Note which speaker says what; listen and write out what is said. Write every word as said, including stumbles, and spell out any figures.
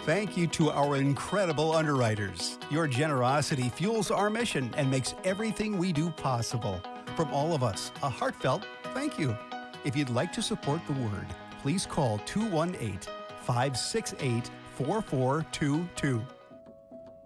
Speaker 1: Thank you to our incredible underwriters. Your generosity fuels our mission and makes everything we do possible. From all of us, a heartfelt thank you. If you'd like to support the Word, please call two one eight, five six eight, four four two two.